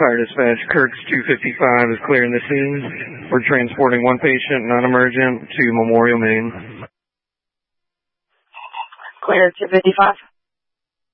Fire Dispatch, Kirk's 255 is clearing the scene. We're transporting one patient, non-emergent, to Memorial, Maine. Clear 255.